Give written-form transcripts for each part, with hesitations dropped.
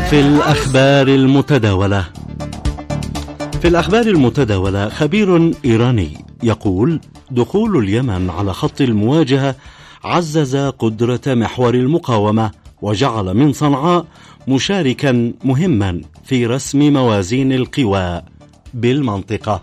في الأخبار المتداولة خبير إيراني يقول: دخول اليمن على خط المواجهة عزز قدرة محور المقاومة وجعل من صنعاء مشاركا مهما في رسم موازين القوى بالمنطقة.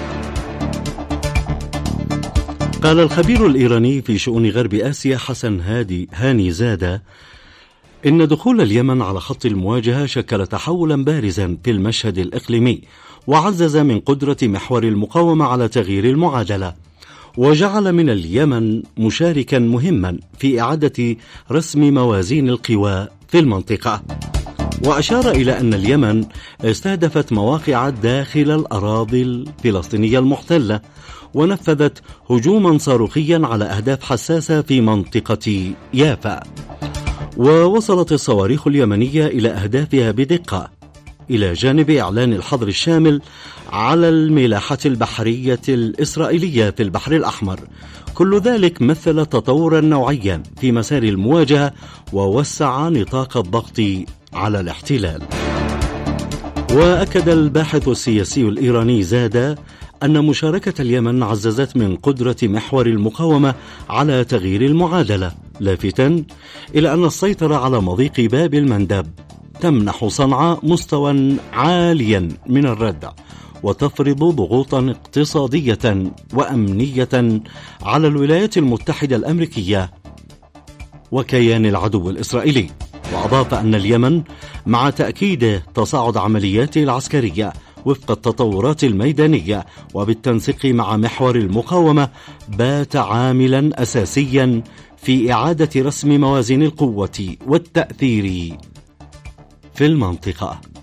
قال الخبير الإيراني في شؤون غرب آسيا حسن هاني زادة إن دخول اليمن على خط المواجهة شكل تحولا بارزا في المشهد الإقليمي، وعزز من قدرة محور المقاومة على تغيير المعادلة، وجعل من اليمن مشاركا مهما في إعادة رسم موازين القوى في المنطقة. وأشار إلى أن اليمن استهدفت مواقع داخل الأراضي الفلسطينية المحتلة، ونفذت هجوما صاروخيا على أهداف حساسة في منطقة يافا، ووصلت الصواريخ اليمنية إلى أهدافها بدقة، إلى جانب إعلان الحظر الشامل على الملاحة البحرية الإسرائيلية في البحر الأحمر. كل ذلك مثل تطورا نوعيا في مسار المواجهة، ووسع نطاق الضغط على الاحتلال. وأكد الباحث السياسي الإيراني زادة أن مشاركة اليمن عززت من قدرة محور المقاومة على تغيير المعادلة، لافتاً إلى أن السيطرة على مضيق باب المندب تمنح صنعاء مستوى عاليا من الردع، وتفرض ضغوطا اقتصادية وأمنية على الولايات المتحدة الأمريكية وكيان العدو الإسرائيلي. وأضاف أن اليمن مع تأكيد تصاعد عملياته العسكرية وفق التطورات الميدانية وبالتنسيق مع محور المقاومة بات عاملا أساسيا في إعادة رسم موازين القوة والتأثير في المنطقة.